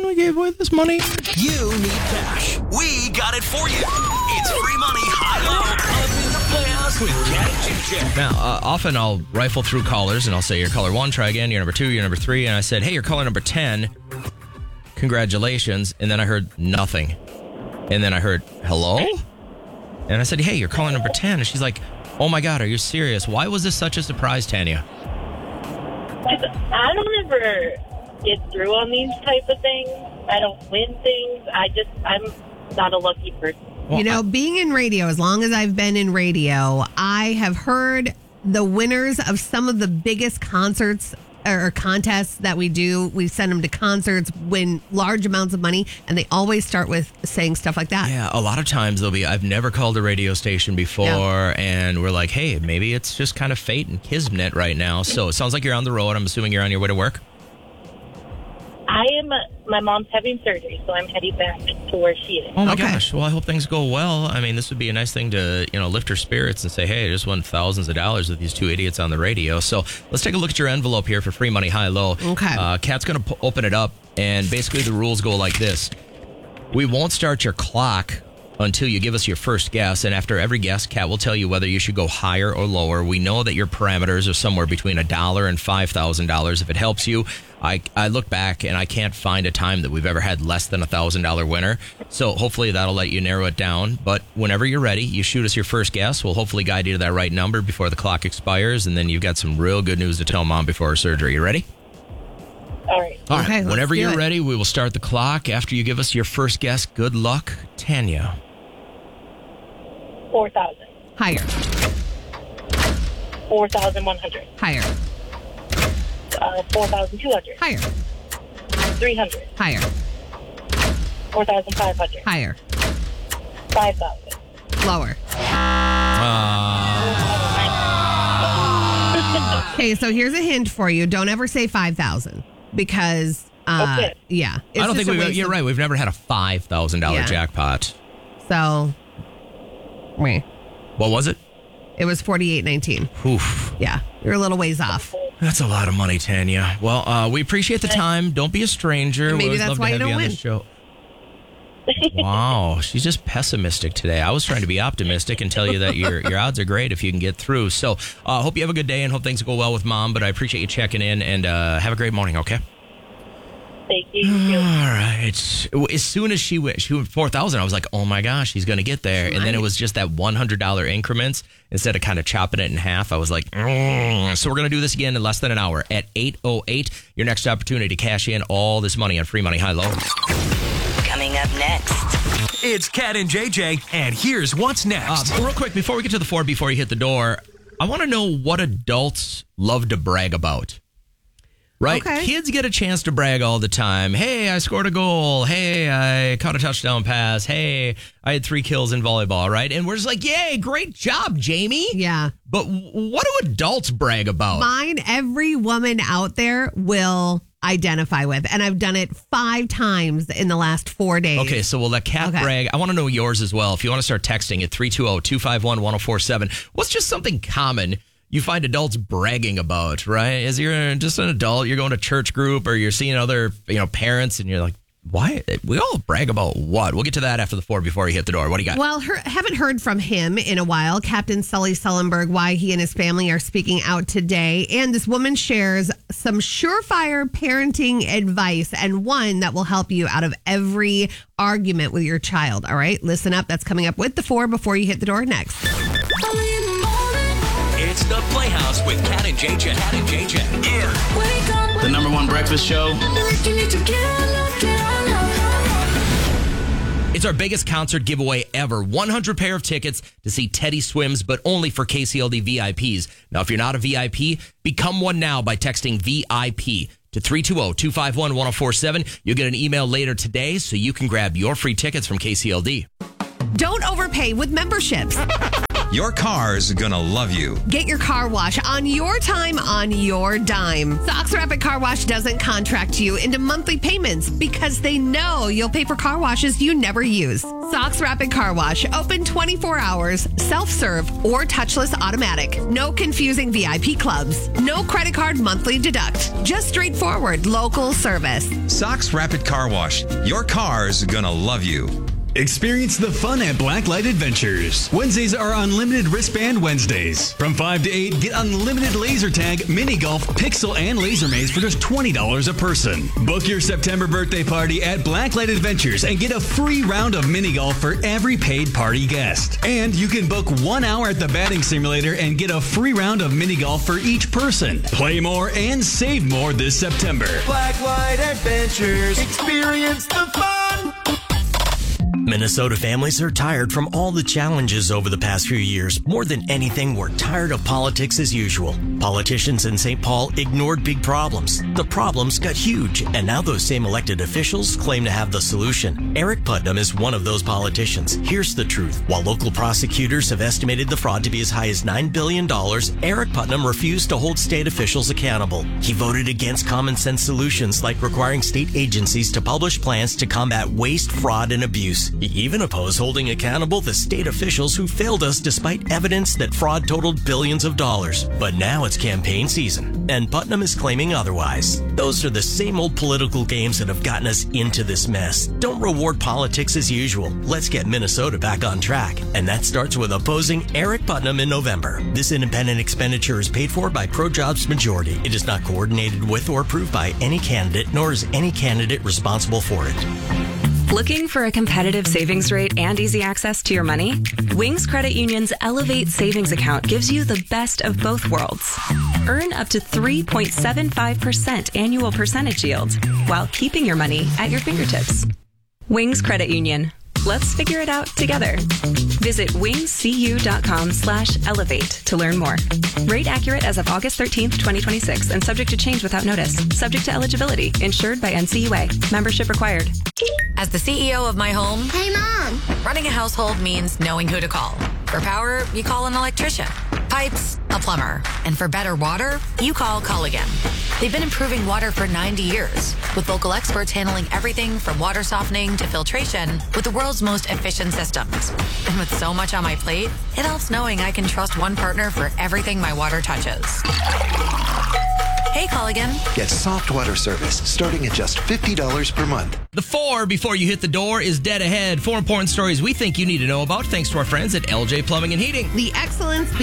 I gave away this money. You need cash. We got it for you. It's free money, high-low, up in the Playhouse with Cat and JJ. Now, often I'll rifle through callers and I'll say, you're caller 1, try again, you're number 2, you're number 3. And I said, hey, you're caller number 10. Congratulations. And then I heard nothing. And then I heard, hello? And I said, hey, you're caller number 10. And she's like, oh my God, are you serious? Why was this such a surprise, Tanya? I don't ever get through on these type of things. I don't win things. I'm not a lucky person. Well, being in radio, as long as I've been in radio, I have heard the winners of some of the biggest concerts or contests that we do. We send them to concerts, win large amounts of money, and they always start with saying stuff like that. Yeah, a lot of times they'll be, I've never called a radio station before, and we're like, hey, maybe it's just kind of fate and kismet right now. So it sounds like you're on the road. I'm assuming you're on your way to work. My mom's having surgery, so I'm heading back to where she is. Oh my gosh. Well, I hope things go well. I mean, this would be a nice thing to, lift her spirits and say, hey, I just won thousands of dollars with these two idiots on the radio. So let's take a look at your envelope here for free money, high-low. Okay. Kat's going to open it up, and basically the rules go like this. We won't start your clock until you give us your first guess, and after every guess, Kat will tell you whether you should go higher or lower. We know that your parameters are somewhere between $1 and $5,000. If it helps you, I look back and I can't find a time that we've ever had less than $1,000 winner. So hopefully that'll let you narrow it down. But whenever you're ready, you shoot us your first guess. We'll hopefully guide you to that right number before the clock expires, and then you've got some real good news to tell Mom before her surgery. You ready? All right. All right. Okay, Whenever you're it. ready, we will start the clock. After you give us your first guess, good luck, Tanya. 4,000. Higher. 4,100. Higher. 4,200. Higher. 300. Higher. 4,500. Higher. 5,000. Lower. Okay, so here's a hint for you. Don't ever say 5,000 because, Okay. yeah. I don't think you're right. We've never had a $5,000 Yeah. jackpot. So, wait. What was it? It was 48.19. Oof. Yeah, you're a little ways off. That's a lot of money, Tanya. Well, we appreciate the time. Don't be a stranger. And maybe we always that's love why to you have you don't on win. this show. Wow, she's just pessimistic today. I was trying to be optimistic and tell you that your odds are great if you can get through. So, hope you have a good day and hope things go well with Mom. But I appreciate you checking in and have a great morning. Okay. Thank you. All right. As soon as she went 4,000, I was like, oh my gosh, she's going to get there. And then it was just that $100 increments. Instead of kind of chopping it in half, I was like, So we're going to do this again in less than an hour at 8:08. Your next opportunity to cash in all this money on free money, high-low. Coming up next. It's Cat and JJ, and here's what's next. Real quick, before we get to the 4, before you hit the door, I want to know what adults love to brag about. Right? Okay. Kids get a chance to brag all the time. Hey, I scored a goal. Hey, I caught a touchdown pass. Hey, I had 3 kills in volleyball, right? And we're just like, yay, great job, Jamie. Yeah. But what do adults brag about? Mine, every woman out there will identify with. And I've done it 5 times in the last 4 days. Okay, so we'll let Kat brag. I want to know yours as well. If you want to start texting at 320-251-1047, what's just something common you find adults bragging about, right? As you're just an adult, you're going to church group or you're seeing other, parents and you're like, why? We all brag about what? We'll get to that after the 4 before you hit the door. What do you got? Well, haven't heard from him in a while. Captain Sully Sullenberg, why he and his family are speaking out today. And this woman shares some surefire parenting advice and one that will help you out of every argument with your child. All right, listen up. That's coming up with the 4 before you hit the door next. It's the Playhouse with Cat and JJ. Cat and JJ. Yeah. The #1 breakfast show. It's our biggest concert giveaway ever. 100 pair of tickets to see Teddy Swims, but only for KCLD VIPs. Now, if you're not a VIP, become one now by texting VIP to 320-251-1047. You'll get an email later today so you can grab your free tickets from KCLD. Don't overpay with memberships. Your car's gonna love you. Get your car wash on your time, on your dime. Sox Rapid Car Wash doesn't contract you into monthly payments because they know you'll pay for car washes you never use. Sox Rapid Car Wash, open 24 hours, self-serve or touchless automatic. No confusing VIP clubs. No credit card monthly deduct. Just straightforward local service. Sox Rapid Car Wash. Your car's gonna love you. Experience the fun at Blacklight Adventures. Wednesdays are Unlimited Wristband Wednesdays. From 5 to 8, get unlimited laser tag, mini golf, pixel, and laser maze for just $20 a person. Book your September birthday party at Blacklight Adventures and get a free round of mini golf for every paid party guest. And you can book 1 hour at the batting simulator and get a free round of mini golf for each person. Play more and save more this September. Blacklight Adventures. Experience the fun. Minnesota families are tired from all the challenges over the past few years. More than anything, we're tired of politics as usual. Politicians in St. Paul ignored big problems. The problems got huge, and now those same elected officials claim to have the solution. Eric Putnam is one of those politicians. Here's the truth. While local prosecutors have estimated the fraud to be as high as $9 billion, Eric Putnam refused to hold state officials accountable. He voted against common sense solutions like requiring state agencies to publish plans to combat waste, fraud, and abuse. He even opposed holding accountable the state officials who failed us despite evidence that fraud totaled billions of dollars. But now it's campaign season, and Putnam is claiming otherwise. Those are the same old political games that have gotten us into this mess. Don't reward politics as usual. Let's get Minnesota back on track. And that starts with opposing Eric Putnam in November. This independent expenditure is paid for by ProJobs Majority. It is not coordinated with or approved by any candidate, nor is any candidate responsible for it. Looking for a competitive savings rate and easy access to your money? Wings Credit Union's Elevate Savings Account gives you the best of both worlds. Earn up to 3.75% annual percentage yield while keeping your money at your fingertips. Wings Credit Union. Let's figure it out together. Visit wingscu.com/elevate to learn more. Rate accurate as of August 13th, 2026 and subject to change without notice. Subject to eligibility. Insured by NCUA. Membership required. As the CEO of my home, hey Mom, running a household means knowing who to call. For power, you call an electrician. Pipes, a plumber. And for better water, you call Culligan. They've been improving water for 90 years, with local experts handling everything from water softening to filtration with the world's most efficient systems. And with so much on my plate, it helps knowing I can trust one partner for everything my water touches. Hey, Culligan. Get soft water service starting at just $50 per month. The 4 before you hit the door is dead ahead. 4 important stories we think you need to know about thanks to our friends at LJ Plumbing and Heating. The excellence